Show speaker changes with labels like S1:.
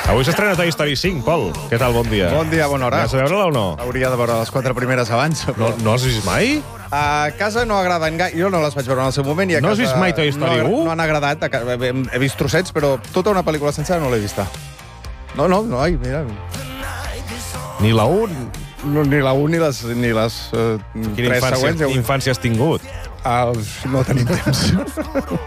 S1: Avui s'estrena Toy Story 5, Pol. Què tal, bon dia?
S2: Bon dia, bona hora.
S1: Vas a veure-la o no?
S2: Hauria de veure les 4 primeres abans.
S1: No, no has vist mai?
S2: A casa no agraden gaire. Jo no les vaig veure en el seu moment. I a
S1: No has
S2: casa
S1: vist mai Toy Story 1?
S2: No han agradat. He vist trossets, però tota una pel·lícula sencera no l'he vista. No, ai, mira.
S1: Ni la 1?
S2: No, ni la 1 ni les 3 següents.
S1: Quina infància has tingut?
S2: No tenim temps.